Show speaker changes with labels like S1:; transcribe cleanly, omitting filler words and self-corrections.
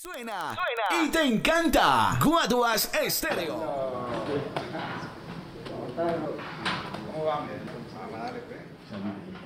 S1: Suena y te encanta. Guaduas Estéreo.
S2: ¿Cómo va? Vamos a darle, pues.